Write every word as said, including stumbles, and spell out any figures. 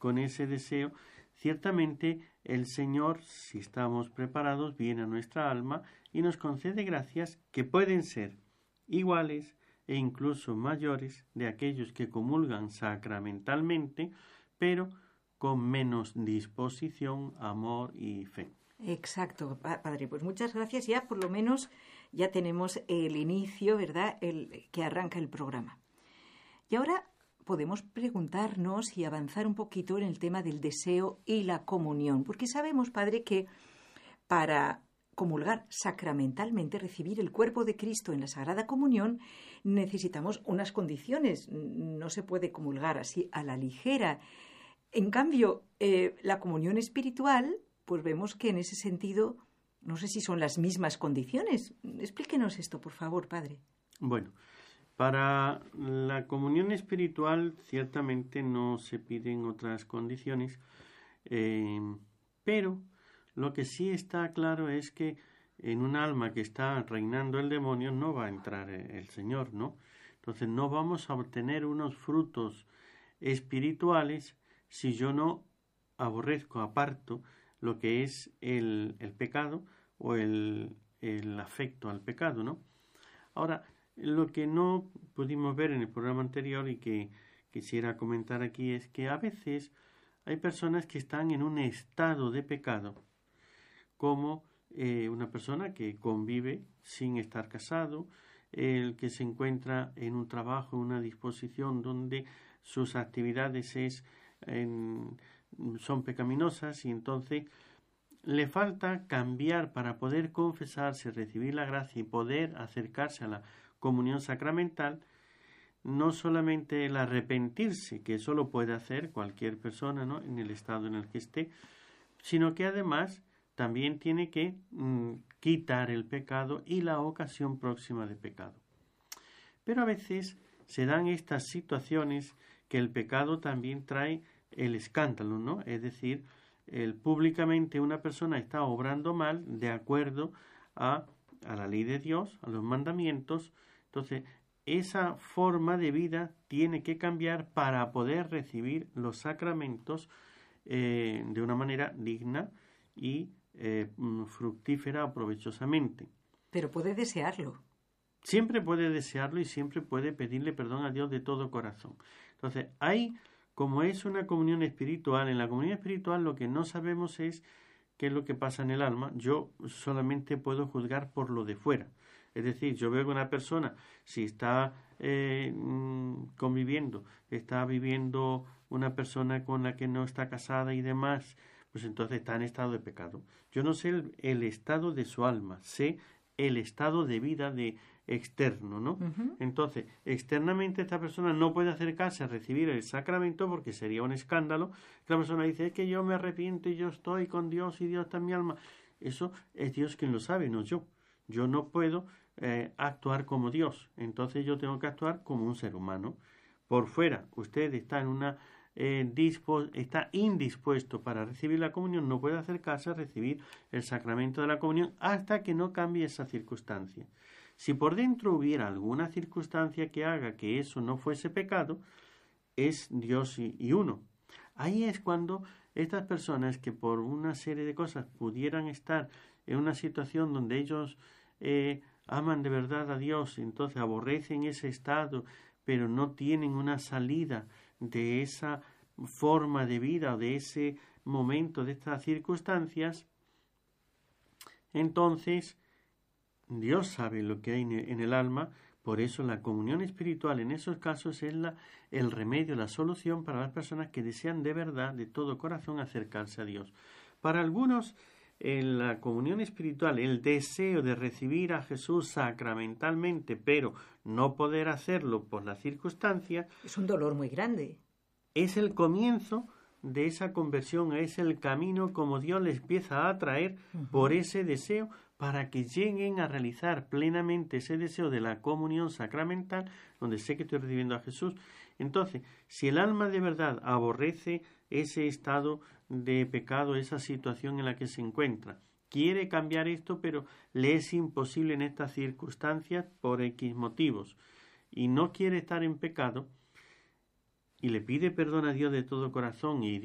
con ese deseo, ciertamente el Señor, si estamos preparados, viene a nuestra alma y nos concede gracias que pueden ser iguales e incluso mayores de aquellos que comulgan sacramentalmente, pero con menos disposición, amor y fe. Exacto, padre. Pues muchas gracias. Ya por lo menos ya tenemos el inicio, ¿verdad?, el que arranca el programa. Y ahora podemos preguntarnos y avanzar un poquito en el tema del deseo y la comunión, porque sabemos, padre, que para comulgar sacramentalmente, recibir el cuerpo de Cristo en la Sagrada Comunión, necesitamos unas condiciones. No se puede comulgar así a la ligera. En cambio, eh, la comunión espiritual, pues vemos que en ese sentido, no sé si son las mismas condiciones. Explíquenos esto, por favor, padre. Bueno, para la comunión espiritual ciertamente no se piden otras condiciones, eh, pero lo que sí está claro es que en un alma que está reinando el demonio no va a entrar el Señor, ¿no? Entonces no vamos a obtener unos frutos espirituales si yo no aborrezco, aparto lo que es el, el pecado o el, el afecto al pecado, ¿no? Ahora, lo que no pudimos ver en el programa anterior y que quisiera comentar aquí es que a veces hay personas que están en un estado de pecado, como eh, una persona que convive sin estar casado, el que se encuentra en un trabajo, en una disposición donde sus actividades es, en, son pecaminosas y entonces le falta cambiar para poder confesarse, recibir la gracia y poder acercarse a la comunión sacramental. No solamente el arrepentirse, que eso lo puede hacer cualquier persona, ¿no?, en el estado en el que esté, sino que además también tiene que mm, quitar el pecado y la ocasión próxima de pecado. Pero a veces se dan estas situaciones que el pecado también trae el escándalo, ¿no? Es decir, el, públicamente una persona está obrando mal de acuerdo a, a la ley de Dios, a los mandamientos. Entonces, esa forma de vida tiene que cambiar para poder recibir los sacramentos eh, de una manera digna y eh, fructífera o provechosamente. Pero puede desearlo. Siempre puede desearlo y siempre puede pedirle perdón a Dios de todo corazón. Entonces, hay, como es una comunión espiritual, en la comunión espiritual lo que no sabemos es qué es lo que pasa en el alma. Yo solamente puedo juzgar por lo de fuera. Es decir, yo veo que una persona, si está eh, conviviendo, está viviendo una persona con la que no está casada y demás, pues entonces está en estado de pecado. Yo no sé el, el estado de su alma, sé el estado de vida de externo, ¿no? Uh-huh. Entonces, externamente esta persona no puede acercarse a recibir el sacramento porque sería un escándalo. La persona dice, es que yo me arrepiento y yo estoy con Dios y Dios está en mi alma. Eso es Dios quien lo sabe, no yo. Yo no puedo eh, actuar como Dios. Entonces yo tengo que actuar como un ser humano. Por fuera, usted está en una eh, dispo, está indispuesto para recibir la comunión, no puede acercarse a recibir el sacramento de la comunión hasta que no cambie esa circunstancia. Si por dentro hubiera alguna circunstancia que haga que eso no fuese pecado, es Dios y, y uno. Ahí es cuando estas personas que por una serie de cosas pudieran estar en una situación donde ellos eh, aman de verdad a Dios, entonces aborrecen ese estado, pero no tienen una salida de esa forma de vida o de ese momento, de estas circunstancias, entonces Dios sabe lo que hay en el alma. Por eso la comunión espiritual en esos casos es la, el remedio, la solución para las personas que desean de verdad, de todo corazón, acercarse a Dios. Para algunos, en la comunión espiritual, el deseo de recibir a Jesús sacramentalmente, pero no poder hacerlo por las circunstancias, es un dolor muy grande. Es el comienzo de esa conversión, es el camino como Dios les empieza a atraer uh-huh. por ese deseo para que lleguen a realizar plenamente ese deseo de la comunión sacramental, donde sé que estoy recibiendo a Jesús. Entonces, si el alma de verdad aborrece ese estado de pecado, esa situación en la que se encuentra, quiere cambiar esto, pero le es imposible en estas circunstancias por X motivos, y no quiere estar en pecado, y le pide perdón a Dios de todo corazón y